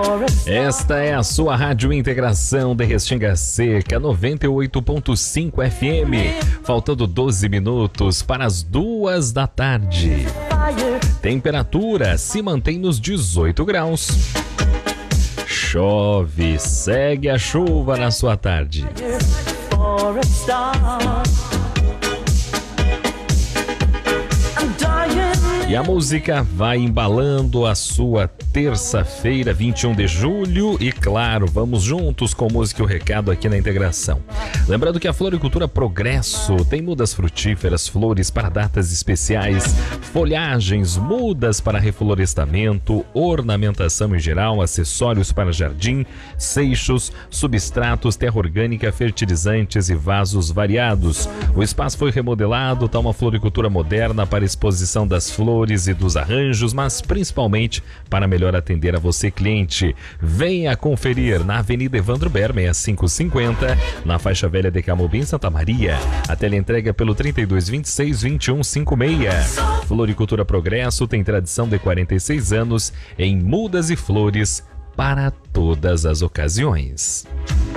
Esta é a sua Rádio Integração de Restinga Seca, 98.5 FM. Faltando 12 minutos para as 2 da tarde. Temperatura se mantém nos 18 graus. Chove, segue a chuva na sua tarde. E a música vai embalando a sua terça-feira, 21 de julho. E claro, vamos juntos com música e o recado aqui na Integração. Lembrando que a Floricultura Progresso tem mudas frutíferas, flores para datas especiais, folhagens, mudas para reflorestamento, ornamentação em geral, acessórios para jardim, seixos, substratos, terra orgânica, fertilizantes e vasos variados. O espaço foi remodelado, está uma floricultura moderna para exposição das flores e dos arranjos, mas principalmente para melhor atender a você, cliente. Venha conferir na Avenida Evandro Ber, 6550, na faixa velha de Camobim, Santa Maria. A teleentrega pelo 3226-2156. Floricultura Progresso tem tradição de 46 anos em mudas e flores para todas as ocasiões.